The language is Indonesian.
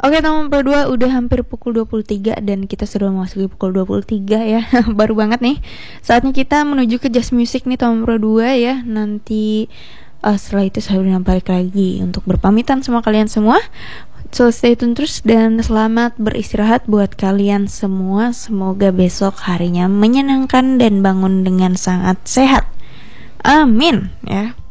Oke, teman Pro 2, udah hampir pukul 23 dan kita sudah memasuki pukul 23 ya. Baru banget nih. Saatnya kita menuju ke Just Music nih teman Pro 2 ya. Nanti setelah itu saya udah balik lagi untuk berpamitan sama kalian semua. So stay tune terus dan selamat beristirahat buat kalian semua. Semoga besok harinya menyenangkan dan bangun dengan sangat sehat. Amin ya.